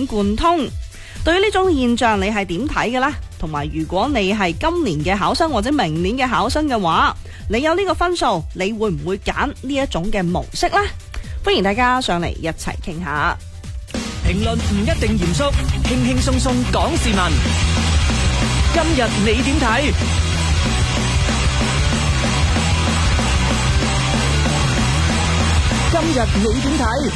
點貫通。對於呢種現象，你係點睇嘅呢？同埋，如果你係今年嘅考生或者明年嘅考生嘅話，你有呢個分數，你會唔會揀呢一種嘅模式呢？歡迎大家上嚟一齊傾下。 評論唔一定嚴肅，輕輕鬆鬆講時聞。今日你點睇？今日你點睇？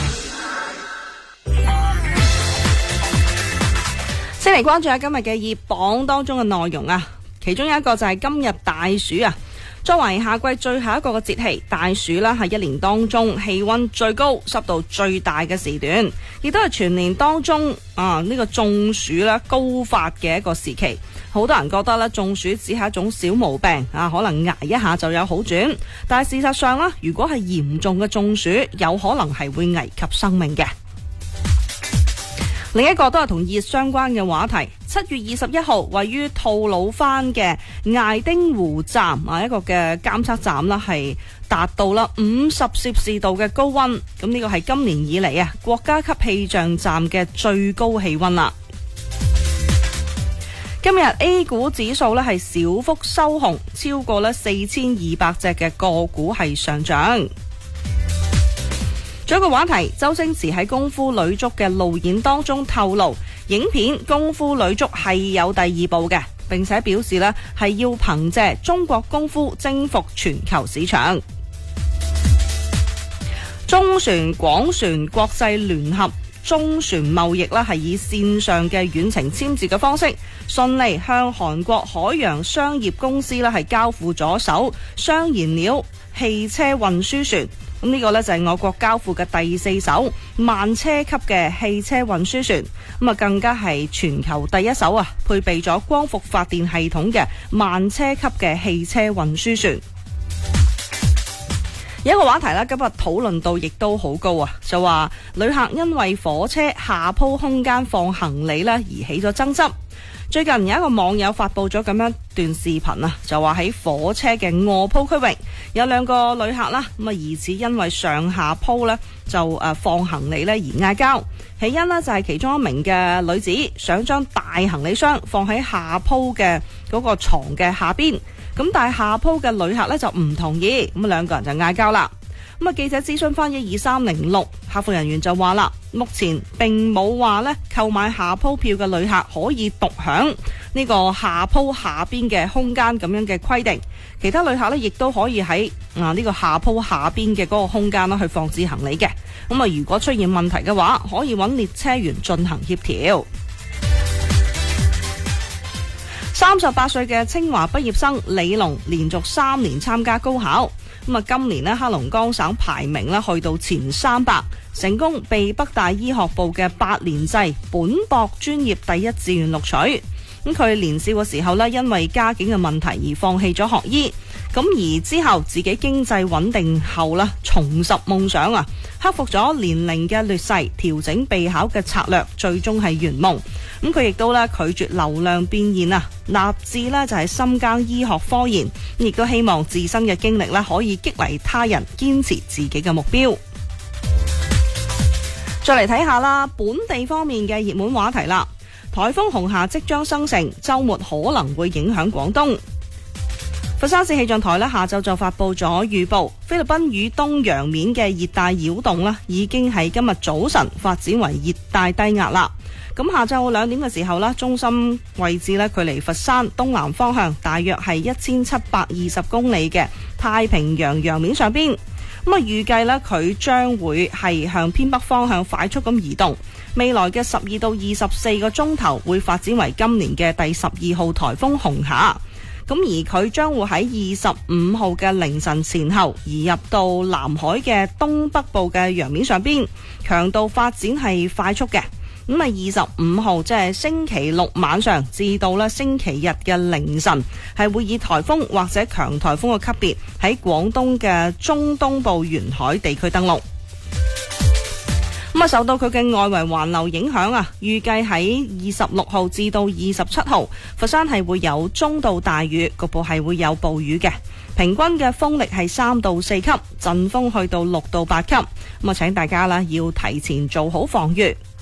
先嚟關注下今日嘅熱榜當中嘅內容啊，其中有一個就係今日大暑啊。作為夏季最後一個嘅節氣，大暑啦係一年當中氣溫最高、濕度最大嘅時段，亦都係全年當中呢個中暑咧高發嘅一個時期。好多人覺得咧中暑只係一種小毛病啊，可能捱一下就有好轉，但係事實上啦，如果係嚴重嘅中暑，有可能係會危及生命嘅。另一個都係同熱相關嘅話題，7月21號位於吐魯番嘅艾丁湖站一個嘅監測站啦，係達到啦50攝氏度嘅高溫，咁呢個係今年以嚟國家級氣象站嘅最高氣溫啦。今日 A 股指數咧係小幅收紅，超過咧4200隻嘅個股係上漲。仲有一個話題，周星馳喺功夫女足嘅路演當中透露，影片《功夫女足》係有第2部嘅，並且表示呢係要憑借中國功夫征服全球市場。中船、廣船國際聯合中船貿易啦，係以線上嘅遠程簽字嘅方式，順利向韓國海洋商業公司啦係交付咗艘雙燃料汽車運輸船。咁呢個呢就係我國交付嘅第4艘慢車級嘅汽車運輸船，咁更加係全球第一艘配備咗光伏發電系統嘅慢車級嘅汽車運輸船。有一個話題啦，今日討論度亦都好高啊，就話旅客因為火車下鋪空間放行李呢而起咗爭執。最近有一個網友發佈咗咁樣段視頻啊，就話喺火車嘅臥鋪區域有2個旅客啦，咁疑似因為上下鋪呢就放行李呢而嗌交。起因呢就係其中一名嘅女子想將大行李箱放喺下鋪嘅嗰個床嘅下邊，咁但係下鋪嘅旅客呢就唔同意，咁2個人就嗌交啦。咁記者諮詢翻12306，客服人員就話啦，目前並冇話呢購買下鋪票嘅旅客可以獨享呢個下鋪下邊嘅空間咁樣嘅規定，其他旅客呢亦都可以喺呢個下鋪下邊嘅嗰個空間去放置行李嘅。咁如果出現問題嘅話，可以揾列車員進行協調。38歲嘅清華畢業生李龍連續3年參加高考。今年黑龍江省排名去到前300，成功被北大醫學部嘅8年制本博專業第1志願錄取。佢年少嘅時候因為家境嘅問題而放棄咗學醫，而之後自己經濟穩定後重拾夢想克服咗年齡嘅劣勢，調整備考嘅策略，最終係圓夢。佢亦都拒絕流量變現立志就係深耕醫學科研，亦都希望自身嘅經歷可以激勵他人堅持自己嘅目標。再嚟睇下啦，本地方面嘅熱門話題啦，颱風紅霞即將生成，週末可能會影響廣東。佛山市氣象台下晝就發佈咗預報，菲律賓以東洋面嘅熱帶擾動已經喺今日早晨發展為熱帶低壓啦。咁下晝2點嘅時候中心位置距離佛山東南方向大約係1720公里嘅太平洋洋面上邊。預計佢將會係向偏北方向快速咁移動，未來嘅12到24個鐘頭會發展為今年嘅第12號颱風紅霞。而佢將會喺25號嘅凌晨前後移入到南海嘅東北部嘅洋面上邊，強度發展係快速嘅。25號即係星期六晚上至到星期日嘅凌晨，係會以颱風或者強颱風嘅級別喺廣東嘅中東部沿海地區登陸。受到佢嘅外圍環流影響預計喺26號至到27號，佛山係會有中到大雨，局部係會有暴雨嘅。平均嘅風力係3到4級，陣風去到6到8級。請大家要提前做好防禦。